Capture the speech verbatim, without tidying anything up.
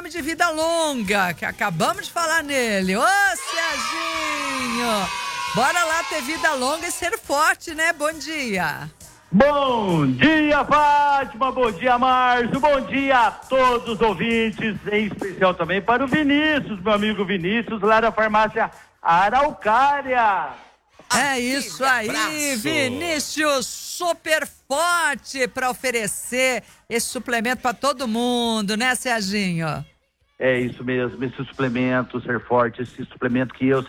de vida longa, que acabamos de falar nele. Ô, Serginho! Bora lá ter vida longa e ser forte, né? Bom dia! Bom dia, Fátima, bom dia, Márcio, bom dia a todos os ouvintes, em especial também para o Vinícius, meu amigo Vinícius, lá da farmácia Araucária. É isso aí, Vinícius, super forte para oferecer esse suplemento para todo mundo, né, Serginho? É isso mesmo, esse suplemento, ser forte, esse suplemento que eu